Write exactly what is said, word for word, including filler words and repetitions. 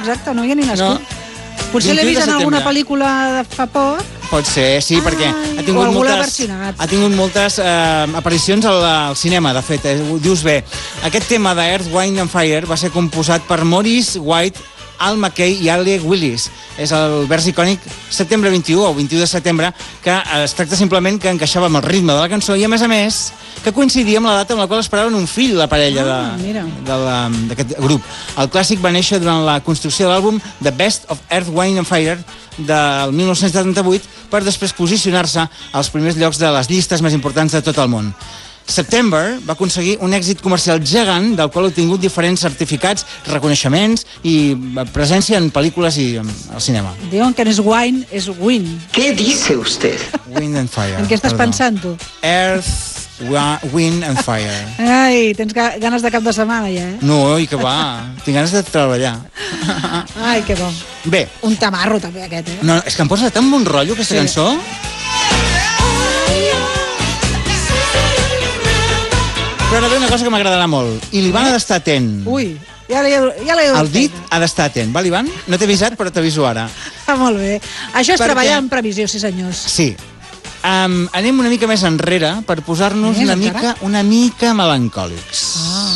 exacte, no hi ha ni nascut. No. Potser l'he vint-i-u de vist en alguna setembre. pel·lícula de fa poc. Pot ser, sí, Ai, perquè ha o tingut algú l'ha moltes, versionat. ha tingut moltes eh, aparicions al, al cinema, de fet. Eh, ho dius bé. Aquest tema de Earth, Wind and Fire va ser composat per Maurice White, Al McKay i Alec Willis. És el vers icònic setembre vint-i-u o vint-i-u de setembre, que es tracta simplement que encaixava amb el ritme de la cançó i, a més a més, que coincidia amb la data en la qual esperaven un fill, la parella Ah, mira. d'aquest grup. El clàssic va néixer durant la construcció de l'àlbum The Best of Earth, Wind and Fire del mil nou-cents setanta-vuit per després posicionar-se als primers llocs de les llistes més importants de tot el món. September va aconseguir un èxit comercial gegant del qual ha obtingut diferents certificats, reconeixements i presència en pel·lícules i al cinema. Diuen que no és wine, és win. ¿Qué dice usted? Wind and Fire. En què estàs perdó. pensant, tu? Earth, wa- Wind and Fire. Ai, tens ga- ganes de cap de setmana, ja, eh? No, i que va. Tinc ganes de treballar. Ai, que bo. Bé, Un tamarro, també, aquest, eh? no, és que em posa tan bon rotllo, aquesta Sí. cançó. Però ara ve una cosa que m'agradarà molt. I l'Ivan ha d'estar atent. Ui, ja l'he ja l'he El dit ha d'estar atent, val, Ivan? No t'he avisat, però t'aviso ara. Ah, molt bé. Això és Perquè- treballar en previsió, sí senyors. Sí. Um, anem una mica més enrere per posar-nos Més una encara? mica, una mica melancòlics. Ah.